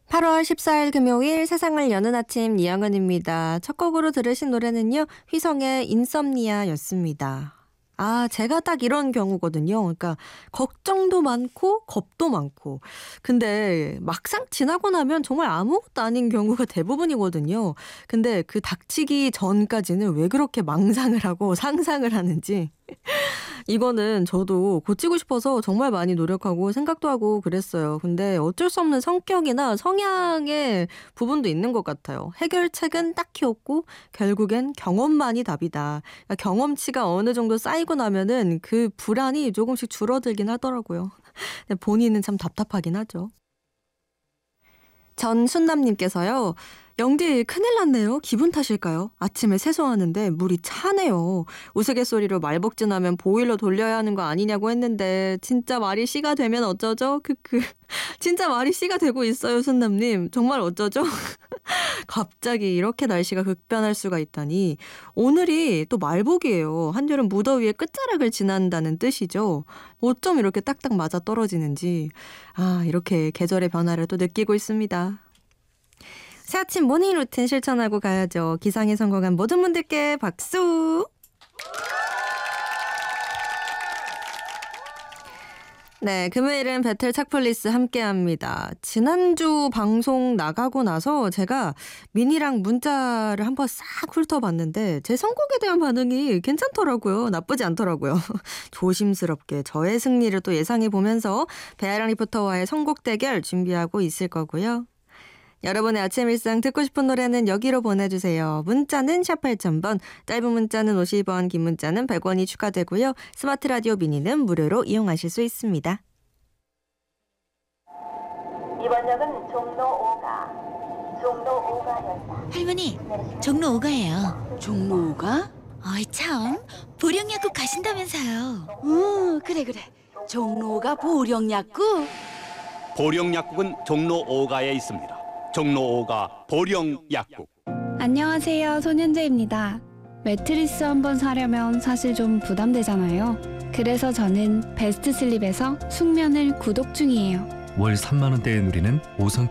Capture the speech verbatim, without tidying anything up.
팔월 십사일 금요일 세상을 여는 아침 이영은입니다. 첫 곡으로 들으신 노래는요. 휘성의 인썸니아였습니다. 아, 제가 딱 이런 경우거든요. 그러니까 걱정도 많고 겁도 많고. 근데 막상 지나고 나면 정말 아무것도 아닌 경우가 대부분이거든요. 근데 그 닥치기 전까지는 왜 그렇게 망상을 하고 상상을 하는지 이거는 저도 고치고 싶어서 정말 많이 노력하고 생각도 하고 그랬어요. 근데 어쩔 수 없는 성격이나 성향의 부분도 있는 것 같아요. 해결책은 딱히 없고 결국엔 경험만이 답이다. 그러니까 경험치가 어느 정도 쌓이고 나면은 그 불안이 조금씩 줄어들긴 하더라고요. 근데 본인은 참 답답하긴 하죠. 전순남님께서요. 영디 큰일 났네요. 기분 탓일까요? 아침에 세수하는데 물이 차네요. 우스갯소리로 말복진하면 보일러 돌려야 하는 거 아니냐고 했는데 진짜 말이 씨가 되면 어쩌죠? 크크. 진짜 말이 씨가 되고 있어요, 순남님. 정말 어쩌죠? 갑자기 이렇게 날씨가 급변할 수가 있다니. 오늘이 또 말복이에요. 한여름 무더위의 끝자락을 지난다는 뜻이죠. 어쩜 이렇게 딱딱 맞아 떨어지는지. 아, 이렇게 계절의 변화를 또 느끼고 있습니다. 새 아침 모닝 루틴 실천하고 가야죠. 기상에 성공한 모든 분들께 박수! 네, 금요일은 배틀 착플리스 함께합니다. 지난주 방송 나가고 나서 제가 미니랑 문자를 한번 싹 훑어봤는데 제 선곡에 대한 반응이 괜찮더라고요. 나쁘지 않더라고요. 조심스럽게 저의 승리를 또 예상해보면서 배아랑 리포터와의 선곡 대결 준비하고 있을 거고요. 여러분의 아침 일상 듣고 싶은 노래는 여기로 보내주세요. 문자는 샵 팔천 번, 짧은 문자는 오십 원, 긴 문자는 백 원이 추가되고요. 스마트 라디오 미니는 무료로 이용하실 수 있습니다. 이번 역은 종로 오가, 종로 오가역이다. 할머니, 종로 오가예요. 종로 오가? 어이 참, 보령약국 가신다면서요. 응, 그래 그래. 종로 오가 보령약국? 보령약국은 종로 오가에 있습니다. 종로 오가 보령약국. 안녕하세요, 손현재입니다. 매트리스 한번 사려면 사실 좀 부담되잖아요. 그래서 저는 베스트 슬립에서 숙면을 구독 중이에요. 월 삼만 원대에 누리는 오 성